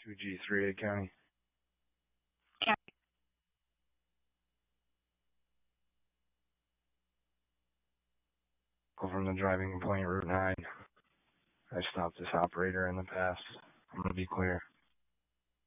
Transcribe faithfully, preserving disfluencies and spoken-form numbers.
two G three A County. County. Go from the driving complaint Route nine. I stopped this operator in the past. I'm going to be clear.